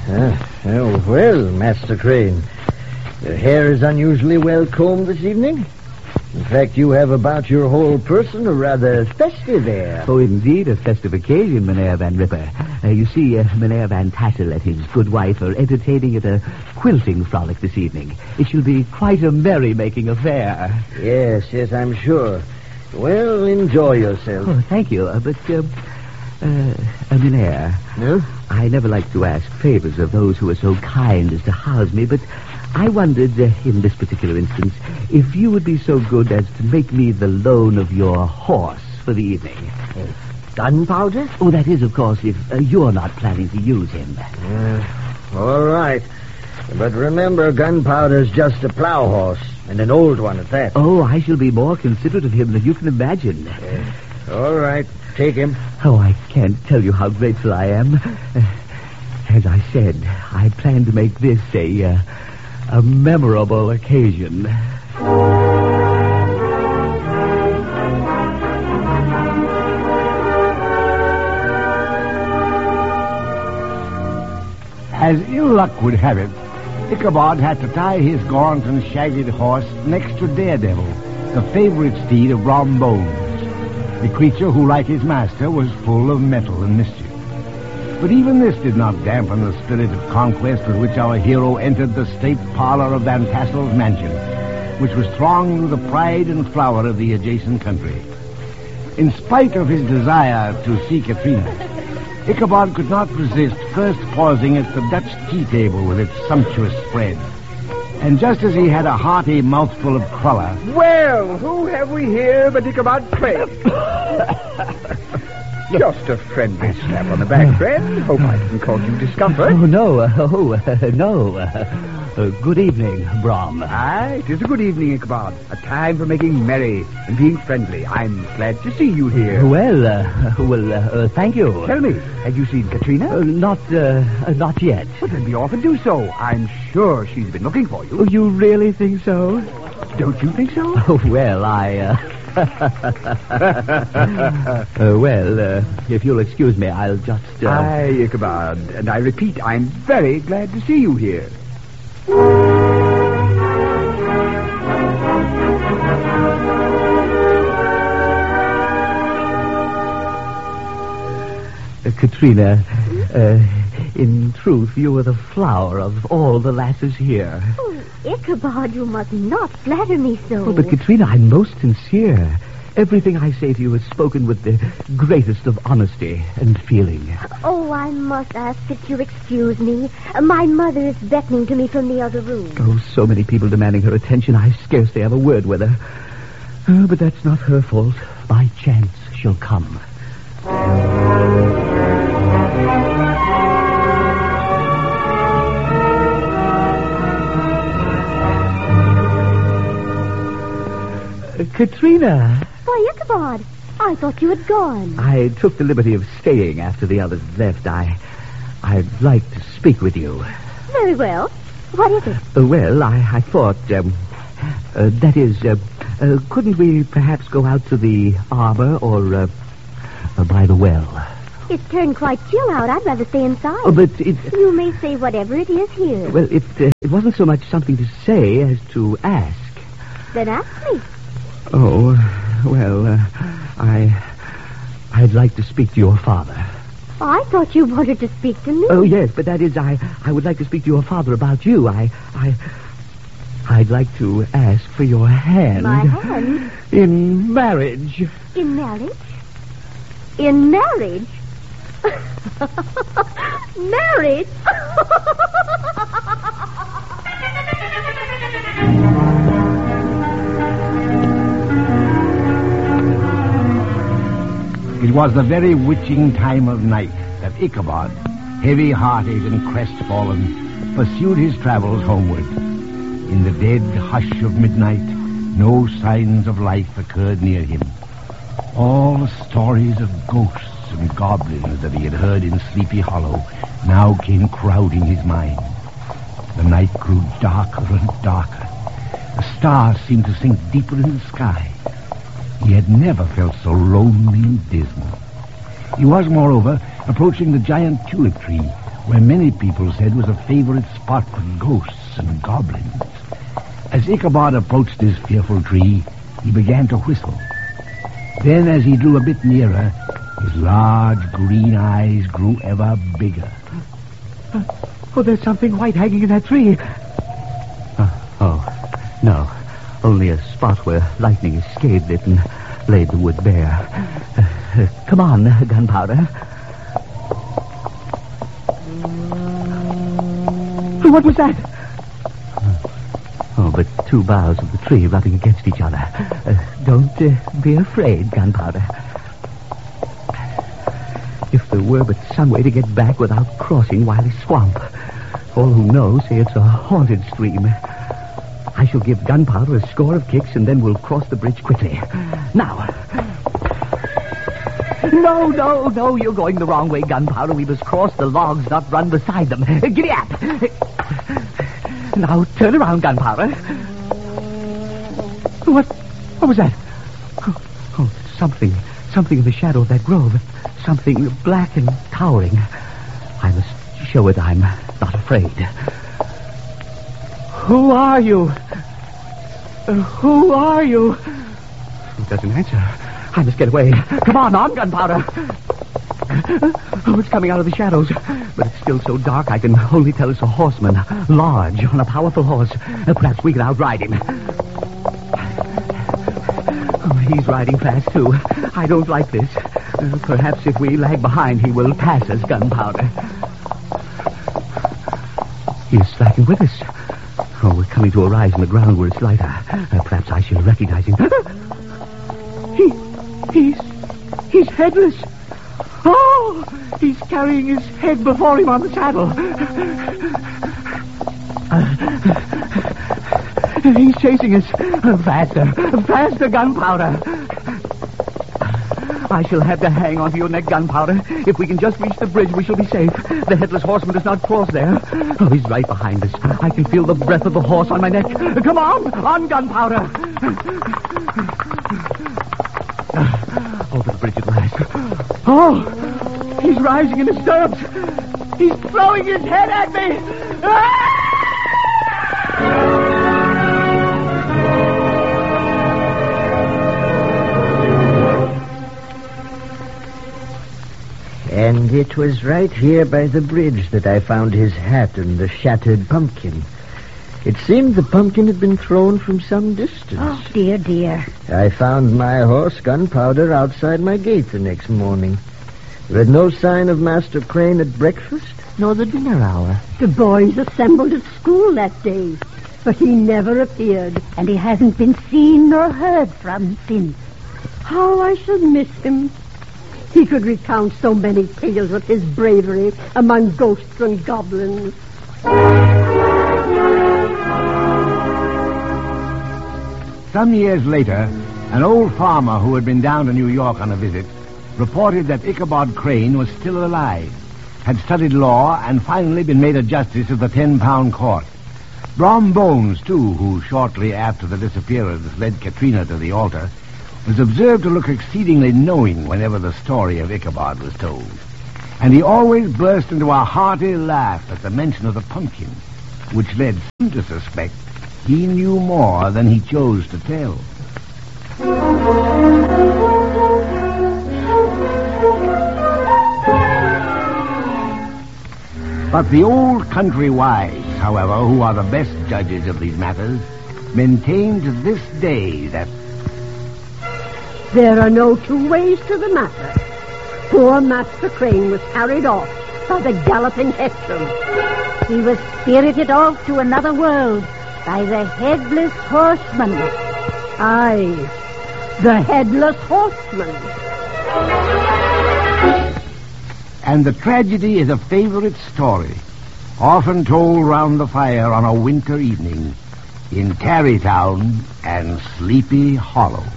Well, Master Crane, your hair is unusually well combed this evening. In fact, you have about your whole person a rather festive air. Oh, indeed, a festive occasion, Mynheer Van Ripper. You see, Mynheer Van Tassel and his good wife are entertaining at a quilting frolic this evening. It shall be quite a merry-making affair. Yes, I'm sure. Well, enjoy yourself. Oh, thank you. Mynheer. No? I never like to ask favors of those who are so kind as to house me, but I wondered, in this particular instance, if you would be so good as to make me the loan of your horse for the evening. Gunpowder? Oh, that is, of course, if you're not planning to use him. All right. But remember, Gunpowder's just a plow horse, and an old one at that. Oh, I shall be more considerate of him than you can imagine. All right. Take him. Oh, I can't tell you how grateful I am. As I said, I plan to make this a memorable occasion. As ill luck would have it, Ichabod had to tie his gaunt and shaggy horse next to Daredevil, the favorite steed of Brom Bones, the creature who, like his master, was full of mettle and mischief. But even this did not dampen the spirit of conquest with which our hero entered the state parlor of Van Tassel's mansion, which was thronged with the pride and flower of the adjacent country. In spite of his desire to see Katrina, Ichabod could not resist first pausing at the Dutch tea table with its sumptuous spread. And just as he had a hearty mouthful of cruller... Well, who have we here but Ichabod Crane? Just a friendly slap on the back, friend. Hope I didn't cause you discomfort. Oh, no. No. Good evening, Brom. Aye, it is a good evening, Ichabod. A time for making merry and being friendly. I'm glad to see you here. Well, thank you. Tell me, have you seen Katrina? Not yet. Well, then be off and do so. I'm sure she's been looking for you. Oh, you really think so? Don't you think so? Oh, well, if you'll excuse me, I'll just... Aye, Ichabod, and I repeat, I'm very glad to see you here. Katrina, in truth, you are the flower of all the lasses here. Oh, Ichabod, you must not flatter me so. Oh, but Katrina, I'm most sincere. Everything I say to you is spoken with the greatest of honesty and feeling. Oh, I must ask that you excuse me. My mother is beckoning to me from the other room. Oh, so many people demanding her attention, I scarcely have a word with her. Oh, but that's not her fault. By chance, she'll come. Katrina! Why, Ichabod, I thought you had gone. I took the liberty of staying after the others left. I'd like to speak with you. Very well. What is it? Well, I thought, that is, couldn't we perhaps go out to the arbor or by the well? It's turned quite chill out. I'd rather stay inside. Oh, but it... You may say whatever it is here. Well, it wasn't so much something to say as to ask. Then ask me. Oh, well, I'd like to speak to your father. Oh, I thought you wanted to speak to me. Oh, yes, but that is, I would like to speak to your father about you. I'd like to ask for your hand. My hand? In marriage. In marriage? In marriage? Marriage? It was the very witching time of night that Ichabod, heavy-hearted and crestfallen, pursued his travels homeward. In the dead hush of midnight, no signs of life occurred near him. All the stories of ghosts and goblins that he had heard in Sleepy Hollow now came crowding his mind. The night grew darker and darker. The stars seemed to sink deeper in the sky. He had never felt so lonely and dismal. He was, moreover, approaching the giant tulip tree, where many people said was a favorite spot for ghosts and goblins. As Ichabod approached this fearful tree, he began to whistle. Then, as he drew a bit nearer, his large green eyes grew ever bigger. Oh, there's something white hanging in that tree. No. Only a spot where lightning escaped it and laid the wood bare. Come on, Gunpowder. What was that? Oh, but two boughs of the tree rubbing against each other. Don't be afraid, Gunpowder. If there were but some way to get back without crossing Wiley Swamp. All who know say it's a haunted stream. I shall give Gunpowder a score of kicks, and then we'll cross the bridge quickly. Now. No, you're going the wrong way, Gunpowder. We must cross the logs, not run beside them. Giddy up. Now, turn around, Gunpowder. What was that? Oh, something in the shadow of that grove. Something black and towering. I must show it I'm not afraid. Who are you? Who are you? He doesn't answer. I must get away. Come on, Gunpowder. Oh, it's coming out of the shadows. But it's still so dark I can only tell it's a horseman. Large, on a powerful horse. Perhaps we can outride him. Oh, he's riding fast, too. I don't like this. Perhaps if we lag behind, he will pass us, Gunpowder. He is slacking with us. Oh, we're coming to a rise in the ground where it's lighter. Perhaps I shall recognize him. He's headless. Oh, he's carrying his head before him on the saddle. He's chasing us. Faster, Gunpowder. I shall have to hang onto your neck, Gunpowder. If we can just reach the bridge, we shall be safe. The headless horseman does not cross there. Oh, he's right behind us. I can feel the breath of the horse on my neck. Come on, Gunpowder. Over the bridge at last. Oh, he's rising in his stirrups. He's throwing his head at me. And it was right here by the bridge that I found his hat and the shattered pumpkin. It seemed the pumpkin had been thrown from some distance. Oh, dear. I found my horse, Gunpowder, outside my gate the next morning. There had no sign of Master Crane at breakfast, nor the dinner hour. The boys assembled at school that day, but he never appeared. And he hasn't been seen nor heard from since. How I should miss him. He could recount so many tales of his bravery among ghosts and goblins. Some years later, an old farmer who had been down to New York on a visit reported that Ichabod Crane was still alive, had studied law, and finally been made a justice of the 10-pound court. Brom Bones, too, who shortly after the disappearance led Katrina to the altar, was observed to look exceedingly knowing whenever the story of Ichabod was told. And he always burst into a hearty laugh at the mention of the pumpkin, which led some to suspect he knew more than he chose to tell. But the old country wise, however, who are the best judges of these matters, maintain to this day that there are no two ways to the matter. Poor Master Crane was carried off by the galloping Hexam. He was spirited off to another world by the Headless Horseman. Aye, the Headless Horseman. And the tragedy is a favorite story, often told round the fire on a winter evening in Tarrytown and Sleepy Hollow.